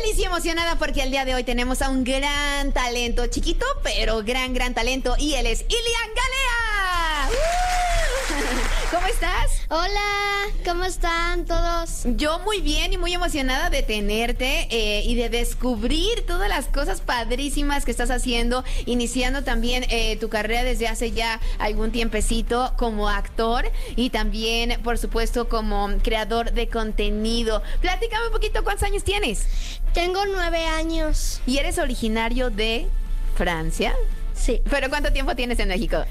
feliz y emocionada porque el día de hoy tenemos a un gran talento, chiquito, pero gran talento, y él es Ilian Galea. ¿Cómo estás? Hola, ¿cómo están todos? Yo muy bien y muy emocionada de tenerte y de descubrir todas las cosas padrísimas que estás haciendo, iniciando también tu carrera desde hace ya algún tiempecito como actor y también, por supuesto, como creador de contenido. Platícame un poquito, ¿cuántos años tienes? Tengo 9 años. ¿Y eres originario de Francia? Sí. ¿Pero cuánto tiempo tienes en México?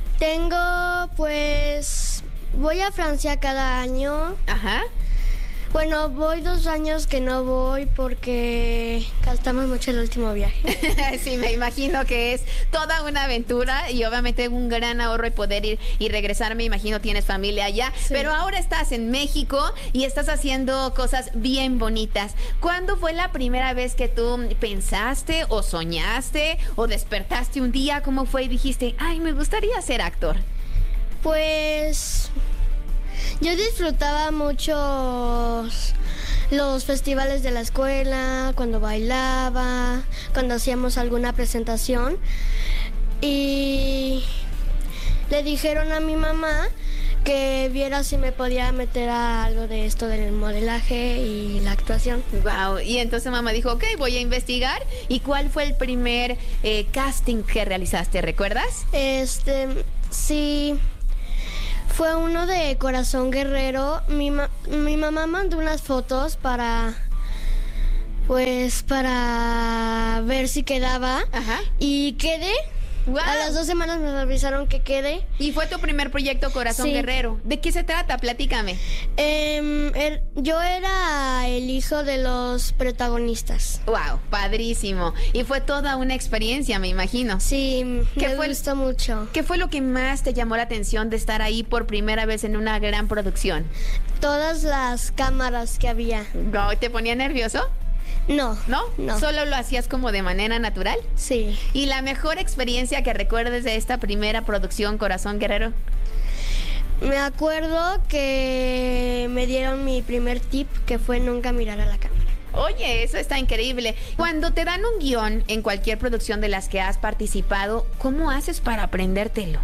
Voy a Francia cada año. Ajá. Bueno, voy 2 años que no voy porque gastamos mucho el último viaje. Sí, me imagino que es toda una aventura y obviamente un gran ahorro y poder ir y regresar. Me imagino tienes familia allá, sí. Pero ahora estás en México y estás haciendo cosas bien bonitas. ¿Cuándo fue la primera vez que tú pensaste o soñaste o despertaste un día? ¿Cómo fue y dijiste, ay, me gustaría ser actor? Pues yo disfrutaba mucho los festivales de la escuela, cuando bailaba, cuando hacíamos alguna presentación. Y le dijeron a mi mamá que viera si me podía meter a algo de esto del modelaje y la actuación. Wow, y entonces mamá dijo, ok, voy a investigar. ¿Y cuál fue el primer casting que realizaste? ¿Recuerdas? Sí. Fue uno de Corazón Guerrero. Mi mamá mandó unas fotos para ver si quedaba. Ajá. Y quedé. Wow. A las 2 semanas me avisaron que quedé. ¿Y fue tu primer proyecto, Corazón Guerrero? ¿De qué se trata? Platícame. Yo era el hijo de los protagonistas. Wow, padrísimo. Y fue toda una experiencia, me imagino. Sí, me gustó mucho. ¿Qué fue lo que más te llamó la atención de estar ahí por primera vez en una gran producción? Todas las cámaras que había. ¿Te ponía nervioso? No. ¿No? No. ¿Solo lo hacías como de manera natural? Sí. ¿Y la mejor experiencia que recuerdes de esta primera producción, Corazón Guerrero? Me acuerdo que me dieron mi primer tip, que fue nunca mirar a la cámara. Oye, eso está increíble. Cuando te dan un guión en cualquier producción de las que has participado, ¿cómo haces para aprendértelo?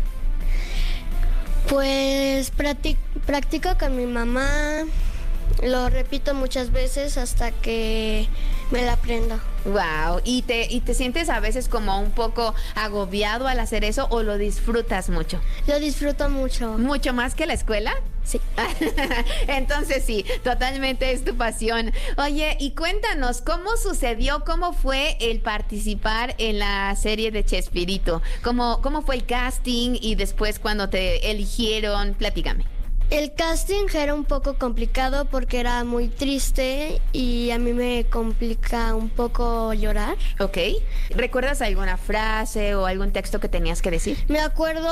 Pues practico con mi mamá. Lo repito muchas veces hasta que me la aprendo. Wow, ¿y te sientes a veces como un poco agobiado al hacer eso o lo disfrutas mucho? Lo disfruto mucho. ¿Mucho más que la escuela? Sí. Entonces sí, totalmente es tu pasión. Oye, y cuéntanos, ¿cómo sucedió, cómo fue el participar en la serie de Chespirito? ¿Cómo fue el casting y después cuando te eligieron? Platícame. El casting era un poco complicado porque era muy triste y a mí me complica un poco llorar. Ok. ¿Recuerdas alguna frase o algún texto que tenías que decir? Me acuerdo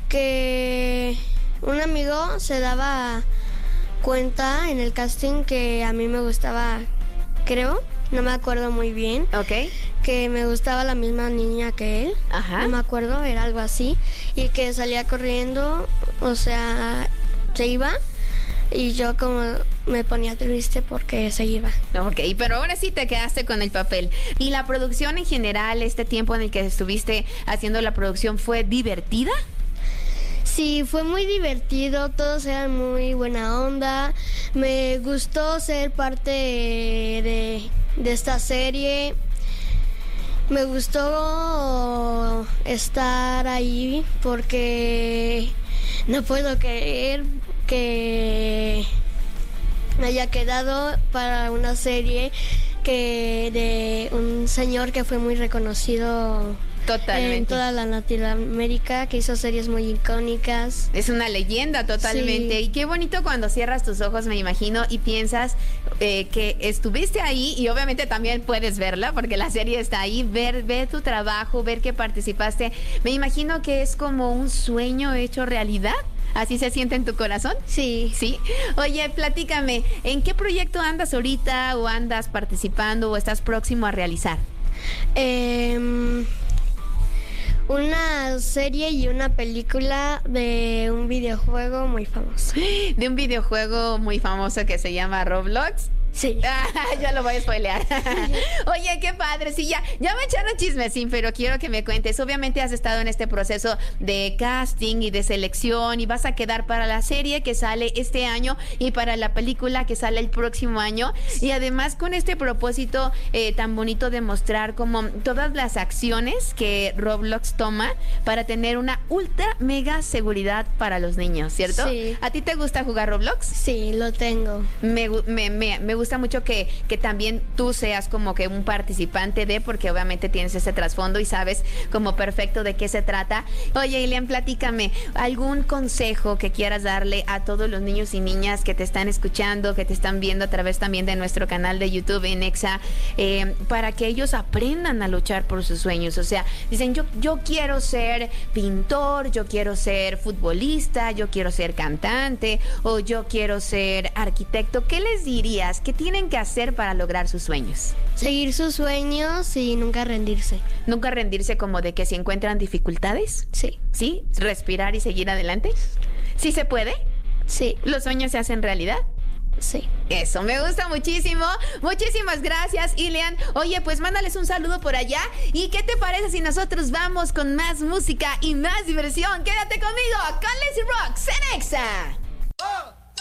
que un amigo se daba cuenta en el casting que a mí me gustaba, creo, no me acuerdo muy bien. Ok. Que me gustaba la misma niña que él. Ajá. No me acuerdo, era algo así. Y que salía corriendo, o sea, se iba y yo como me ponía triste porque se iba. Ok, pero ahora sí te quedaste con el papel. ¿Y la producción en general, este tiempo en el que estuviste haciendo la producción, fue divertida? Sí, fue muy divertido, todos eran muy buena onda. Me gustó ser parte de esta serie. Me gustó estar ahí porque no puedo creer que me haya quedado para una serie de un señor que fue muy reconocido. Totalmente. En toda la Latinoamérica, que hizo series muy icónicas. Es una leyenda totalmente. Sí. Y qué bonito cuando cierras tus ojos, me imagino, y piensas que estuviste ahí y obviamente también puedes verla porque la serie está ahí, ver tu trabajo, ver que participaste. Me imagino que es como un sueño hecho realidad. ¿Así se siente en tu corazón? Sí. ¿Sí? Oye, platícame, ¿en qué proyecto andas ahorita o andas participando o estás próximo a realizar? Una serie y una película de un videojuego muy famoso. ¿De un videojuego muy famoso que se llama Roblox? Sí. Ya lo voy a spoilear. Oye, qué padre. Sí, ya me echaron chismecín, pero quiero que me cuentes. Obviamente has estado en este proceso de casting y de selección y vas a quedar para la serie que sale este año y para la película que sale el próximo año. Y además con este propósito tan bonito de mostrar como todas las acciones que Roblox toma para tener una ultra mega seguridad para los niños, ¿cierto? Sí. ¿A ti te gusta jugar Roblox? Sí, lo tengo. Me gusta mucho que también tú seas como que un participante de, porque obviamente tienes ese trasfondo y sabes como perfecto de qué se trata. Oye, Ilian, platícame, ¿algún consejo que quieras darle a todos los niños y niñas que te están escuchando, que te están viendo a través también de nuestro canal de YouTube en Exa, para que ellos aprendan a luchar por sus sueños? O sea, dicen, yo quiero ser pintor, yo quiero ser futbolista, yo quiero ser cantante o yo quiero ser arquitecto. ¿Qué les dirías? ¿Qué tienen que hacer para lograr sus sueños? Seguir sus sueños y nunca rendirse. Nunca rendirse, como de que si encuentran dificultades. Sí. ¿Sí? Respirar y seguir adelante. ¿Sí se puede? Sí. ¿Los sueños se hacen realidad? Sí. Eso, me gusta muchísimo. Muchísimas gracias, Ilian. Oye, pues mándales un saludo por allá. ¿Y qué te parece si nosotros vamos con más música y más diversión? Quédate conmigo con Lazy Rock en Exa.